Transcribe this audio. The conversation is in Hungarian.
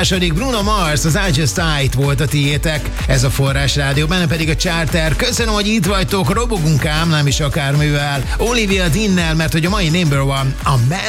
második Bruno Mars, az I Just Died volt a tiétek. Ez a Forrás Rádió, benne pedig a Charter. Köszönöm, hogy itt vagytok, robogunk ám, nem is akármivel. Olivia Deannel, mert hogy a mai number one a